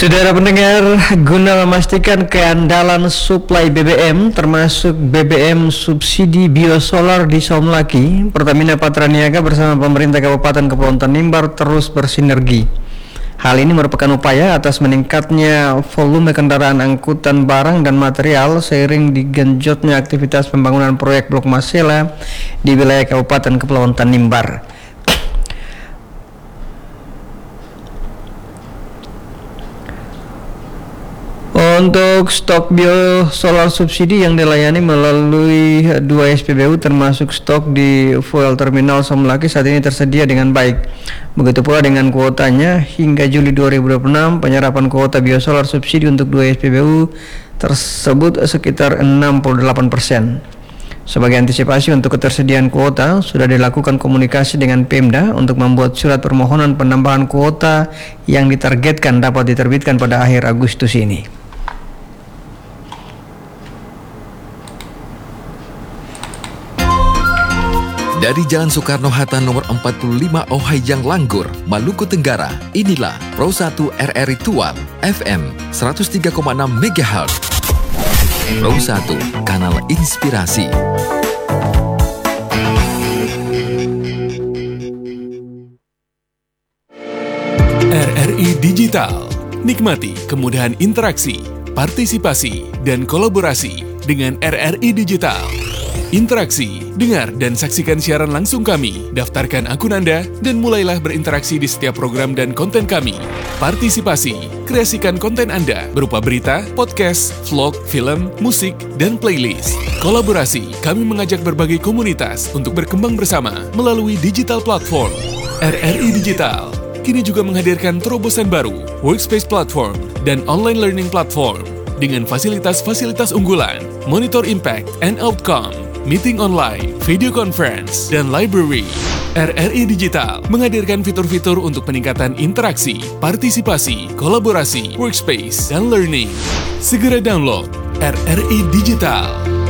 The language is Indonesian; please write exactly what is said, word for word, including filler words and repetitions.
Saudara pendengar, guna memastikan keandalan suplai B B M termasuk B B M subsidi biosolar di Somlaki, Pertamina Patraniaga bersama pemerintah Kabupaten Kepulauan Tanimbar terus bersinergi. Hal ini merupakan upaya atas meningkatnya volume kendaraan angkutan barang dan material seiring digenjotnya aktivitas pembangunan proyek Blok Masela di wilayah Kabupaten Kepulauan Tanimbar. Untuk stok biosolar subsidi yang dilayani melalui dua S P B U termasuk stok di fuel terminal Somlaki saat ini tersedia dengan baik. Begitu pula dengan kuotanya, hingga Juli dua ribu dua puluh enam penyerapan kuota biosolar subsidi untuk dua S P B U tersebut sekitar enam puluh delapan persen. Sebagai antisipasi untuk ketersediaan kuota, sudah dilakukan komunikasi dengan Pemda untuk membuat surat permohonan penambahan kuota yang ditargetkan dapat diterbitkan pada akhir Agustus ini. Dari Jalan Soekarno-Hatta nomor empat puluh lima Ohayjang Langgur, Maluku Tenggara, inilah Pro satu R R I Tual, F M seratus tiga koma enam megahertz. Pro satu, kanal inspirasi. R R I Digital, nikmati kemudahan interaksi, partisipasi, dan kolaborasi dengan R R I Digital. Interaksi, dengar dan saksikan siaran langsung kami, daftarkan akun Anda, dan mulailah berinteraksi di setiap program dan konten kami. Partisipasi, kreasikan konten Anda berupa berita, podcast, vlog, film, musik, dan playlist. Kolaborasi, kami mengajak berbagai komunitas untuk berkembang bersama melalui digital platform. R R I Digital kini juga menghadirkan terobosan baru, workspace platform, dan online learning platform dengan fasilitas-fasilitas unggulan, monitor impact and outcome, meeting online, video conference, dan library. R R I Digital menghadirkan fitur-fitur untuk peningkatan interaksi, partisipasi, kolaborasi, workspace, dan learning. Segera download R R I Digital.